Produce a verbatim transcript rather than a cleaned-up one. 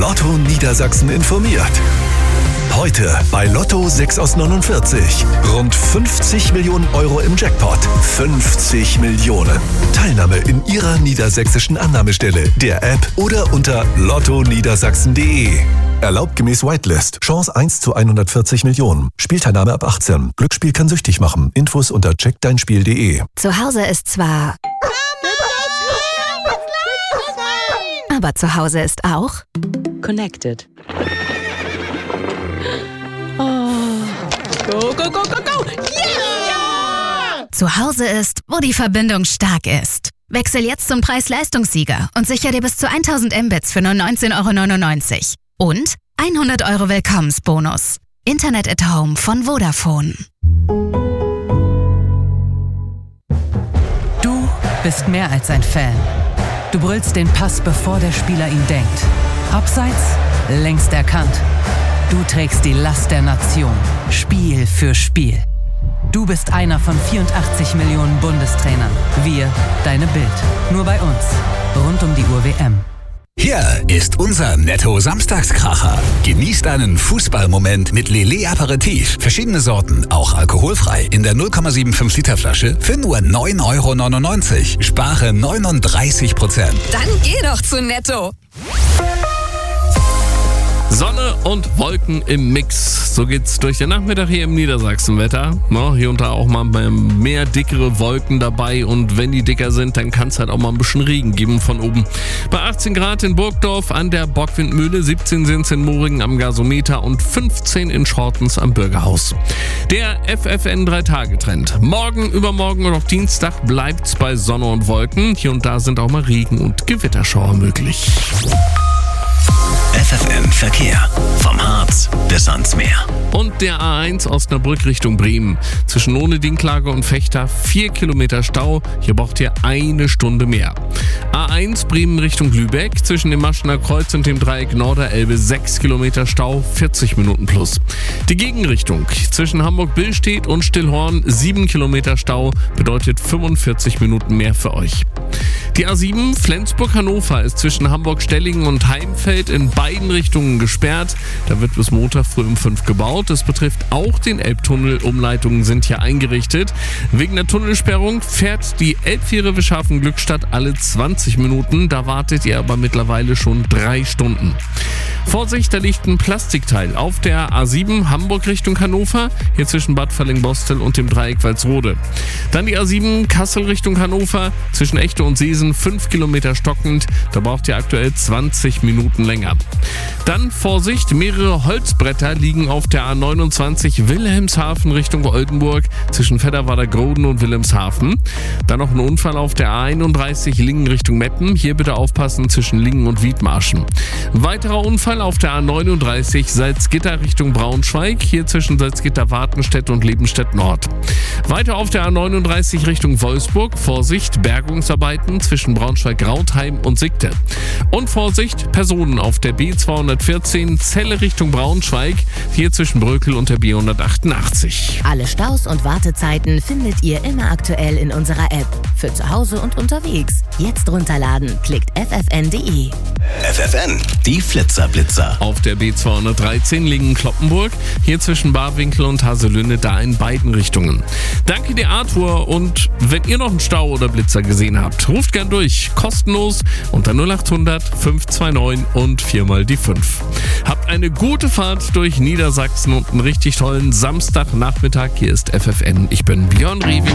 Lotto Niedersachsen informiert. Heute bei Lotto sechs aus neunundvierzig. Rund fünfzig Millionen Euro im Jackpot. fünfzig Millionen. Teilnahme in Ihrer niedersächsischen Annahmestelle, der App oder unter lotto niedersachsen punkt de. Erlaubt gemäß Whitelist. Chance eins zu hundertvierzig Millionen. Spielteilnahme ab achtzehn. Glücksspiel kann süchtig machen. Infos unter check dein spiel punkt de. Zu Hause ist zwar... Aber zu Hause ist auch... Connected. Oh. Go, go, go, go, go! Yeah! Zu Hause ist, wo die Verbindung stark ist. Wechsel jetzt zum Preis-Leistungssieger und sicher dir bis zu tausend Mbits für nur neunzehn Euro neunundneunzig. Und hundert Euro Willkommensbonus. Internet at Home von Vodafone. Du bist mehr als ein Fan. Du brüllst den Pass, bevor der Spieler ihn denkt. Abseits, längst erkannt. Du trägst die Last der Nation, Spiel für Spiel. Du bist einer von vierundachtzig Millionen Bundestrainern. Wir, deine Bild. Nur bei uns. Rund um die Uhr W M. Hier ist unser Netto-Samstagskracher. Genießt einen Fußballmoment mit Lillet Aperitif. Verschiedene Sorten, auch alkoholfrei. In der null Komma fünfundsiebzig Liter Flasche für nur neun Euro neunundneunzig. Spare neununddreißig Prozent. Dann geh doch zu Netto. Sonne und Wolken im Mix. So geht's durch den Nachmittag hier im Niedersachsenwetter. Ja, hier und da auch mal mehr dickere Wolken dabei. Und wenn die dicker sind, dann kann es halt auch mal ein bisschen Regen geben von oben. Bei achtzehn Grad in Burgdorf an der Bockwindmühle, siebzehn sind es in Moringen am Gasometer und fünfzehn in Schortens am Bürgerhaus. Der F F N drei Tage Trend. Morgen, übermorgen und auf Dienstag bleibt's bei Sonne und Wolken. Hier und da sind auch mal Regen- und Gewitterschauer möglich. F F N Verkehr. Vom Harz bis ans Meer. Und der A eins Osnabrück Richtung Bremen. Zwischen Lohne-Dinklage und Fechter vier Kilometer Stau. Hier braucht ihr eine Stunde mehr. A eins Bremen Richtung Lübeck. Zwischen dem Maschener Kreuz und dem Dreieck Norderelbe sechs Kilometer Stau, vierzig Minuten plus. Die Gegenrichtung. Zwischen Hamburg-Billstedt und Stillhorn sieben Kilometer Stau. Bedeutet fünfundvierzig Minuten mehr für euch. Die A sieben Flensburg-Hannover ist zwischen Hamburg-Stellingen und Heimfeld in beiden Richtungen gesperrt. Da wird bis Montag früh um fünf gebaut. Das betrifft auch den Elbtunnel. Umleitungen sind hier eingerichtet. Wegen der Tunnelsperrung fährt die Elbfähre Wischhafen-Glückstadt alle zwanzig Minuten. Da wartet ihr aber mittlerweile schon drei Stunden. Vorsicht, da liegt ein Plastikteil auf der A sieben Hamburg Richtung Hannover. Hier zwischen Bad Falling-Bostel und dem Dreieck Walsrode. Dann die A sieben Kassel Richtung Hannover. Zwischen Echte und Seesen fünf Kilometer stockend. Da braucht ihr aktuell zwanzig Minuten länger. Dann Vorsicht, mehrere Holzbretter liegen auf der A neunundzwanzig Wilhelmshaven Richtung Oldenburg zwischen Fedderwader-Groden und Wilhelmshaven. Dann noch ein Unfall auf der A einunddreißig Lingen Richtung Meppen. Hier bitte aufpassen zwischen Lingen und Wiedmarschen. Weiterer Unfall auf der A neununddreißig Salzgitter Richtung Braunschweig. Hier zwischen Salzgitter-Wartenstedt und Lebenstedt Nord. Weiter auf der A neununddreißig Richtung Wolfsburg. Vorsicht, Bergungsarbeiten zwischen Braunschweig-Rautheim und Sigte. Und Vorsicht, Personen auf der B zweihundertvierzehn Celle Richtung Braunschweig, hier zwischen Brökel und der B hundertachtundachtzig. Alle Staus und Wartezeiten findet ihr immer aktuell in unserer App. Für zu Hause und unterwegs. Jetzt runterladen, klickt f f n punkt de. F F N, die Flitzerblitzer. Auf der B zweihundertdreizehn Lingen-Kloppenburg, hier zwischen Barwinkel und Haselünne, da in beiden Richtungen. Danke dir, Arthur, und wenn ihr noch einen Stau oder Blitzer gesehen habt, ruft gern durch, kostenlos unter null acht hundert fünf zwei neun und viermal die fünf. Habt eine gute Fahrt durch Niedersachsen und einen richtig tollen Samstagnachmittag. Hier ist F F N. Ich bin Björn Riewi.